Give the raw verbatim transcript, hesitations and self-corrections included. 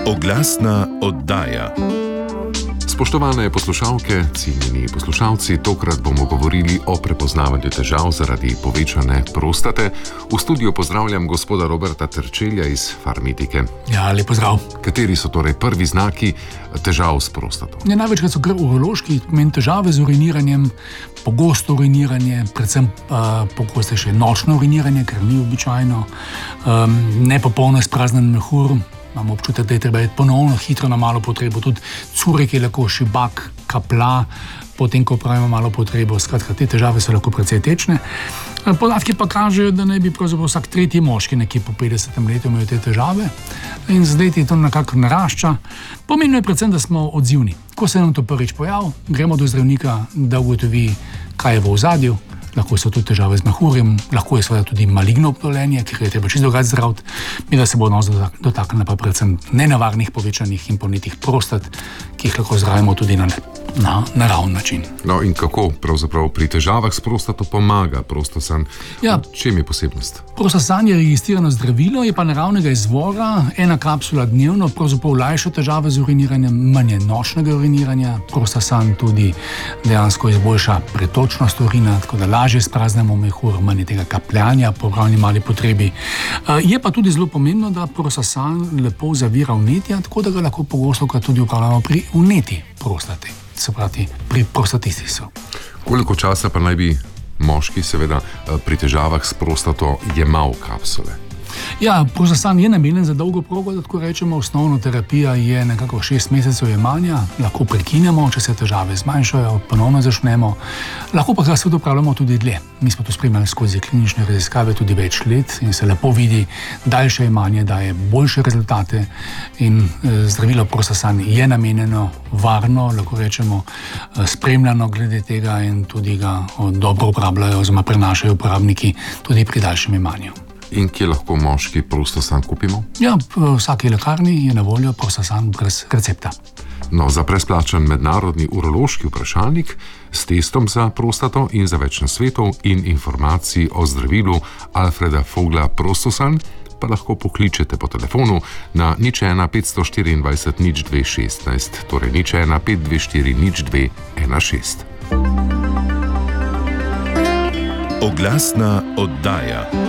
Oglasna oddaja. Spoštovane poslušalke, cenjeni poslušalci, tokrat bomo govorili o prepoznavanju težav zaradi povečane prostate. V studiu pozdravljam gospoda Roberta Terčelja iz Farmitike. Ja, lep pozdrav. Kateri so torej prvi znaki težav s prostato? Ja, največkrat so kar urološki, pomeni težave z uriniranjem, pogosto uriniranje, predvsem uh, pogostejše nočno uriniranje, ker ni običajno, um, nepopolno izpraznjen mehur. Imamo občutek, da je treba ponovno hitro na malo potrebo, tudi curek je lahko šibak, kapla, potem ko pravimo malo potrebo. Skratka, te težave so lahko precej tečne. Podatki pa kažejo, da naj bi pravzaprav vsak tretji moški nekje po petdesetem letu imel te težave in zdaj ti to nekako narašča. Pomembno je predvsem, da smo odzivni. Ko se nam to prvič pojavi, gremo do zdravnika, da ugotovi, kaj je v ozadju. Lahko so tudi težave z mehurjem, lahko je seveda tudi maligno obolenje, ki je treba čisto drugače zdraviti. Mi da se bo nos dotaknila pa predvsem nenavarnih povečanih in polnitih prostat, ki jih lahko zdravimo tudi na, na naravn način. No in kako pravzaprav pri težavah s prostato pomaga Prostasan? Ja, čem je posebnost? Prostasan je registrirano zdravilo, je pa naravnega izvora, ena kapsula dnevno, pravzaprav olajša težave z uriniranjem, manj je nočnega uriniranja. Prostasan tudi dejansko izboljša pretočnost urina, tako da lažje spraznemo mehur, manj tega kapljanja po ravni mali potrebi. Je pa tudi zelo pomembno, da Prostasan lepo zavira vnetja, tako da ga lahko pogosto tudi upravljamo pri vneti prostate, se pravi pri prostatistisu. Koliko časa pa naj bi moški seveda pri težavah s prostato jemal kapsule? Ja, Prostasan je namenjen za dolgo progo, da tako rečemo. Osnovna terapija je nekako šest mesecev jemanja, lahko prekinemo, če se težave zmanjšajo, ponovno začnemo. Lahko pa se dopravljamo tudi dlje. Mi smo to spremljali skozi klinične raziskave tudi več let in se lepo vidi, daljše jemanje daje boljše rezultate in eh, zdravilo Prostasan je namenjeno varno, lahko rečemo, eh, spremljano glede tega in tudi ga oh, dobro uporabljajo oziroma prenašajo uporabniki tudi pri daljšem jemanju. In kje lahko moški Prostasan kupimo? Ja, v vsaki lekarni je na voljo Prostasan brez recepta. No, za brezplačen mednarodni urološki vprašalnik s testom za prostato in za več nasvetov in informacij o zdravilu Alfreda Vogla Prostasan pa lahko pokličete po telefonu na nič ena petsto štiriindvajset nič dve šestnajst, torej nič ena pet dve štiri nič dve ena šest. Oglasna oddaja.